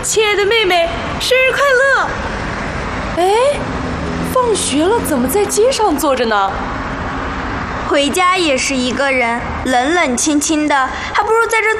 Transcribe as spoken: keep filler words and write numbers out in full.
亲爱的妹妹，生日快乐！哎，放学了怎么在街上坐着呢？ 回家也是一个人，冷冷清清的，还不如在这